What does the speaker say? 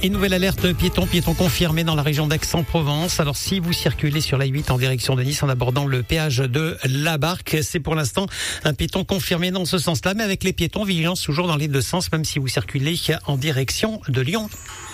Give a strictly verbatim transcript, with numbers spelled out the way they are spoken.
Et nouvelle alerte piéton, piéton confirmé dans la région d'Aix-en-Provence. Alors si vous circulez sur la huit en direction de Nice en abordant le péage de la Barque, c'est pour l'instant un piéton confirmé dans ce sens-là, mais avec les piétons, vigilance toujours dans les deux sens, même si vous circulez en direction de Lyon.